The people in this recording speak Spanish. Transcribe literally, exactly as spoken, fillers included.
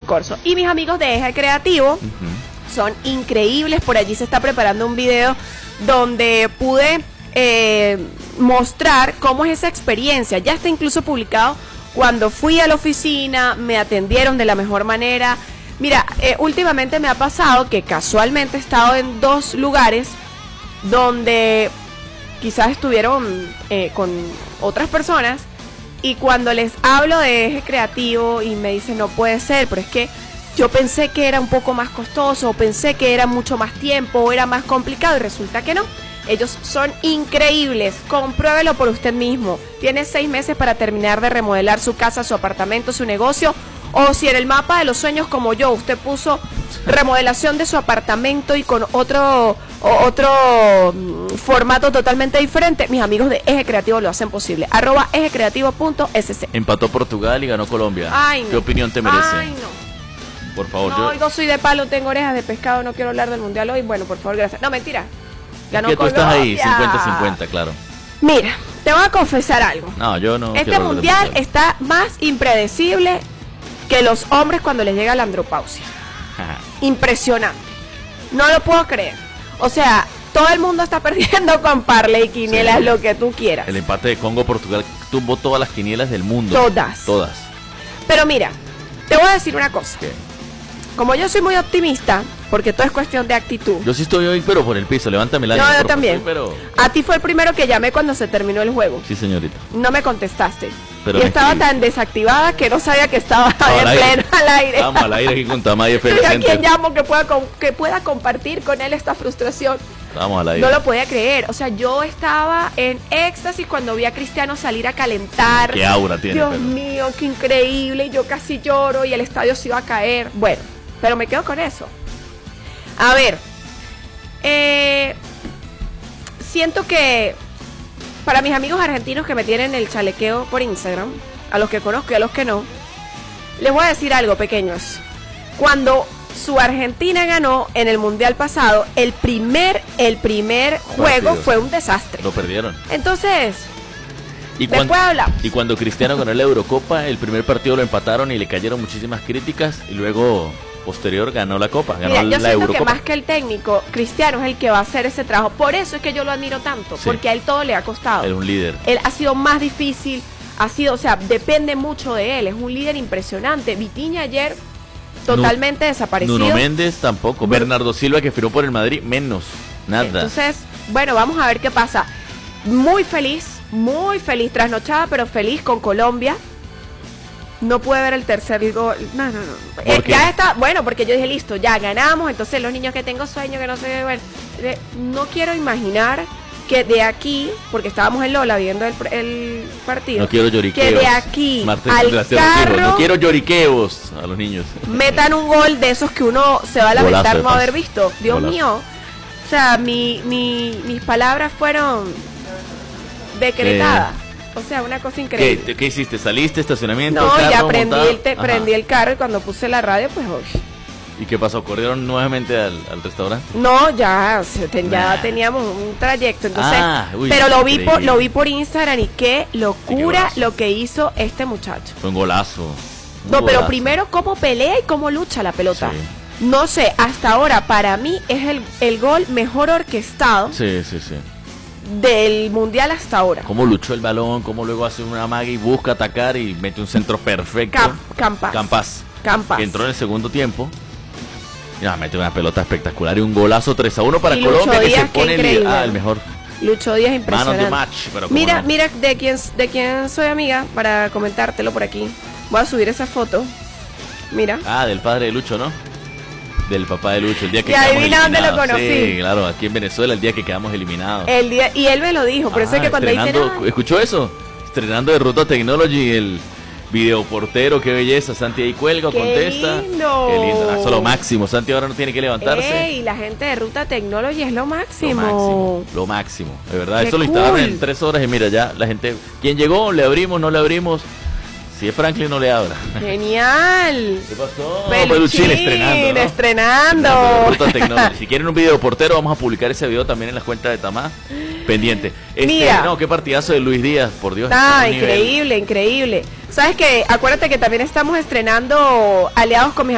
Corso. Y mis amigos de Eje Creativo uh-huh. son increíbles. Por allí se está preparando un video donde pude eh, mostrar cómo es esa experiencia. Ya está incluso publicado. Cuando fui a la oficina, me atendieron de la mejor manera. Mira, eh, últimamente me ha pasado que casualmente he estado en dos lugares donde quizás estuvieron eh, con otras personas, y cuando les hablo de Eje Creativo y me dicen no puede ser, pero es que yo pensé que era un poco más costoso, pensé que era mucho más tiempo, era más complicado, y resulta que no. Ellos son increíbles, compruébelo por usted mismo. Tiene seis meses para terminar de remodelar su casa, su apartamento, su negocio. O si en el mapa de los sueños, como yo, usted puso remodelación de su apartamento y con otro otro formato totalmente diferente, mis amigos de Eje Creativo lo hacen posible. Arroba eje creativo punto es ce. Empató Portugal y ganó Colombia. Ay, no. ¿Qué opinión te merece? Ay, no. Por favor. No, yo... yo soy de palo, tengo orejas de pescado, no quiero hablar del mundial hoy. Bueno, por favor, gracias. No, mentira. Ganó que tú Colombia. Estás ahí, cincuenta cincuenta, claro. Mira, te voy a confesar algo. No, yo no. Este mundial, mundial está más impredecible que los hombres cuando les llega la andropausia. Impresionante. No lo puedo creer. O sea, todo el mundo está perdiendo con parlay, quinielas, sí. Lo que tú quieras. El empate de Congo-Portugal tumbó todas las quinielas del mundo. Todas. Todas. Pero mira, te voy a decir una cosa. ¿Qué? Como yo soy muy optimista, porque todo es cuestión de actitud. Yo sí estoy hoy, pero por el piso, levántame la No, yo también. Favor, pero... A ti fue el primero que llamé cuando se terminó el juego. Sí, señorita. No me contestaste. Pero y estaba escribí. tan desactivada que no sabía que estaba en al pleno al aire. Estamos al aire aquí con Tamay F M. ¿A quién llamo que pueda, que pueda compartir con él esta frustración? Estamos al aire. No lo podía creer. O sea, yo estaba en éxtasis cuando vi a Cristiano salir a calentar. Qué aura tiene. Dios pero... mío, qué increíble. Y yo casi lloro y el estadio se iba a caer. Bueno, pero me quedo con eso. A ver, eh, siento que para mis amigos argentinos que me tienen el chalequeo por Instagram, a los que conozco y a los que no, les voy a decir algo, pequeños. Cuando su Argentina ganó en el Mundial pasado, el primer, el primer juego Partido. fue un desastre. Lo perdieron. Entonces, y después cuando, hablamos. Y cuando Cristiano ganó la Eurocopa, el primer partido lo empataron y le cayeron muchísimas críticas, y luego... posterior ganó la Copa, ganó Mira, yo la siento Eurocopa. que más que el técnico, Cristiano es el que va a hacer ese trabajo. Por eso es que yo lo admiro tanto, sí. Porque a él todo le ha costado. Es un líder. Él ha sido más difícil, ha sido, o sea, depende mucho de él. Es un líder impresionante. Vitinha ayer totalmente nu desaparecido. Nuno Méndez tampoco. Bueno, Bernardo Silva, que firmó por el Madrid, menos, nada. Entonces, bueno, vamos a ver qué pasa. Muy feliz, muy feliz, trasnochada, pero feliz con Colombia. No pude ver el tercer gol. No, no, no. Eh, ya está, bueno, porque yo dije, listo, ya ganamos. Entonces los niños que tengo sueño, que no sé, bueno, eh, no quiero imaginar que de aquí, porque estábamos en Lola viendo el, el partido. No quiero lloriqueos. Que de aquí Martes, al carro, no quiero lloriqueos a los niños. Metan un gol de esos que uno se va a lamentar no paz. haber visto. Dios Golazo. mío. O sea, mi, mi, mis palabras fueron decretadas. Eh. O sea, una cosa increíble. ¿Qué, ¿Qué hiciste? ¿Saliste? ¿Estacionamiento? No, carro, ya prendí montado? el, te, prendí el carro y cuando puse la radio, pues... Uy. ¿Y qué pasó? ¿Corrieron nuevamente al, al restaurante? No, ya, ya nah. teníamos un trayecto, entonces... Ah, uy, pero lo vi, por, lo vi por Instagram y qué locura qué lo que hizo este muchacho. Fue un golazo. Un no, golazo. Pero primero cómo pelea y cómo lucha la pelota. Sí. No sé, hasta ahora para mí es el, el gol mejor orquestado. Sí, sí, sí. Del mundial hasta ahora. Cómo luchó el balón, cómo luego hace una magia y busca atacar y mete un centro perfecto. Camp, Campas. Campas. Campas. Que entró en el segundo tiempo. Ya, mete una pelota espectacular y un golazo tres a uno para y Colombia. Lucho que Díaz, se pone el, ah, el mejor. Lucho Díaz impresionante. Man of the match, pero mira, no. mira de quién, de quién soy amiga para comentártelo por aquí. Voy a subir esa foto. Mira. Ah, del padre de Lucho, ¿no? Del papá de Lucho, el día que y quedamos adivina eliminados. dónde lo conocí. Sí, claro, aquí en Venezuela, el día que quedamos eliminados. El día, y él me lo dijo, por ah, eso es que cuando dicen... ¿Escuchó eso? Estrenando de Ruta Technology, el videoportero, qué belleza. Santi ahí cuelga, qué contesta. Lindo. Qué lindo. Eso es lo máximo. Santi ahora no tiene que levantarse. Ey, la gente de Ruta Technology es lo máximo. Lo máximo, lo máximo. De verdad, qué eso cool. lo instalaron en tres horas y mira ya, la gente... ¿Quién llegó? ¿Le abrimos? ¿No le abrimos? Si es Franklin, no le abra. Genial. ¿Qué pasó? Peluchín, Peluchín estrenando, ¿no? Estrenando. Ruta Technology. Si quieren un video portero, vamos a publicar ese video también en las cuentas de Tamá. Pendiente. Este, Mira. No, qué partidazo de Luis Díaz, por Dios. Ah, increíble, nivel. increíble. ¿Sabes qué? Acuérdate que también estamos estrenando aliados con mis